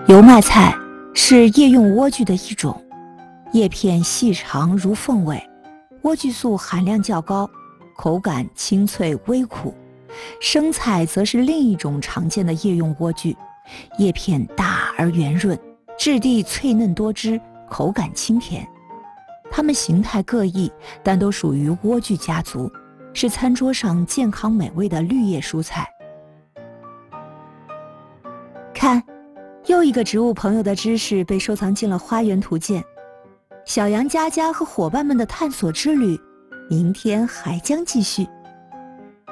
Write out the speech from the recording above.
油麦菜是叶用莴苣的一种，叶片细长如凤尾，莴苣素含量较高，口感清脆微苦。生菜则是另一种常见的叶用莴苣，叶片大而圆润，质地脆嫩多汁，口感清甜。它们形态各异，但都属于莴苣家族，是餐桌上健康美味的绿叶蔬菜。看，又一个植物朋友的知识被收藏进了花园图鉴。小羊佳佳和伙伴们的探索之旅，明天还将继续。